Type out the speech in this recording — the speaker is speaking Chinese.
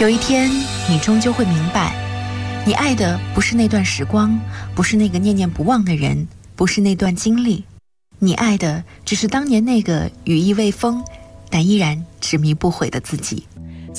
有一天，你终究会明白，你爱的不是那段时光，不是那个念念不忘的人，不是那段经历，你爱的只是当年那个羽翼未丰，但依然执迷不悔的自己。